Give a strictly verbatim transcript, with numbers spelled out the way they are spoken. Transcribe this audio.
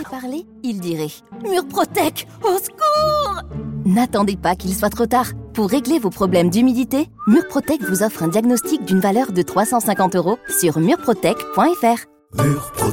parler, il dirait « Murprotec, au secours !» N'attendez pas qu'il soit trop tard. Pour régler vos problèmes d'humidité, Murprotec vous offre un diagnostic d'une valeur de trois cent cinquante euros sur murprotec point f r.